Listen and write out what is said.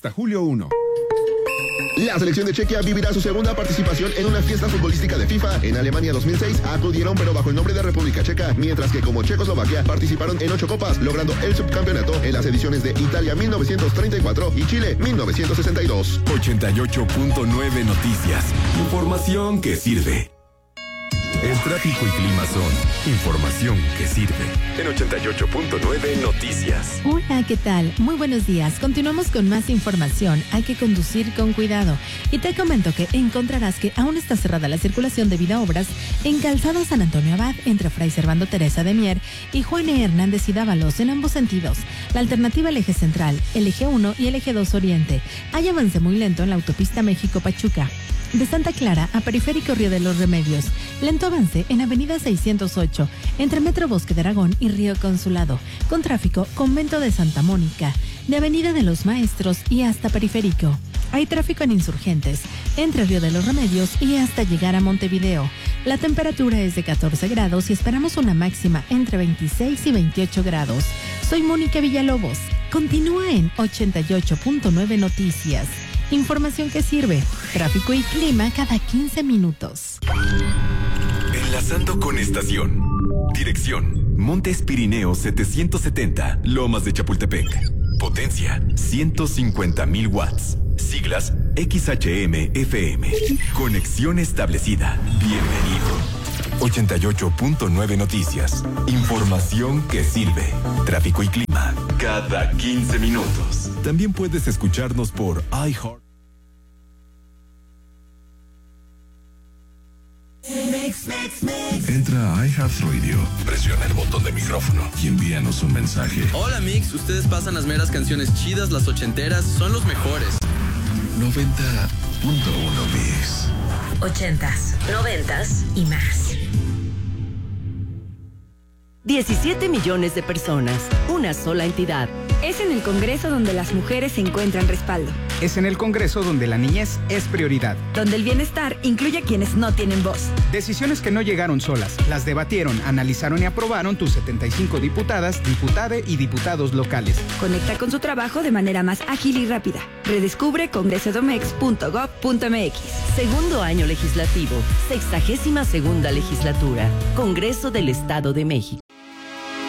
hasta julio 1. La selección de Chequia vivirá su segunda participación en una fiesta futbolística de FIFA. En Alemania 2006 acudieron pero bajo el nombre de República Checa, mientras que como Checoslovaquia participaron en 8 copas, logrando el subcampeonato en las ediciones de Italia 1934 y Chile 1962. 88.9 Noticias. Información que sirve. El tráfico y clima son información que sirve. En 88.9 Noticias. Hola, ¿qué tal? Muy buenos días. Continuamos con más información. Hay que conducir con cuidado. Y te comento que encontrarás que aún está cerrada la circulación debido a obras en Calzada San Antonio Abad, entre Fray Servando Teresa de Mier y Juan E. Hernández y Dávalos, en ambos sentidos. La alternativa al eje central, el eje 1 y el eje 2 Oriente. Hay avance muy lento en la autopista México-Pachuca. De Santa Clara a Periférico Río de los Remedios. Lento avance en Avenida 608, entre Metro Bosque de Aragón y Río Consulado. Con tráfico, Convento de Santa Mónica, de Avenida de los Maestros y hasta Periférico. Hay tráfico en Insurgentes, entre Río de los Remedios y hasta llegar a Montevideo. La temperatura es de 14 grados y esperamos una máxima entre 26 y 28 grados. Soy Mónica Villalobos. Continúa en 88.9 Noticias. Información que sirve. Tráfico y clima cada 15 minutos. Enlazando con estación. Dirección: Montes Pirineos 770, Lomas de Chapultepec. Potencia: 150,000 watts. Siglas: XHM-FM. Conexión establecida. Bienvenido. 88.9 Noticias. Información que sirve. Tráfico y clima cada 15 minutos. También puedes escucharnos por iHeart. Entra a iHeartRadio, presiona el botón de micrófono y envíanos un mensaje. Hola Mix, ustedes pasan las meras canciones chidas, las ochenteras, son los mejores. 90.1 Mix. 80s, 90s y más. 17 millones de personas, una sola entidad. Es en el Congreso donde las mujeres encuentran respaldo. Es en el Congreso donde la niñez es prioridad. Donde el bienestar incluye a quienes no tienen voz. Decisiones que no llegaron solas. Las debatieron, analizaron y aprobaron tus 75 diputadas, diputade y diputados locales. Conecta con su trabajo de manera más ágil y rápida. Redescubre congresodomex.gov.mx. Segundo año legislativo, 62ª legislatura. Congreso del Estado de México.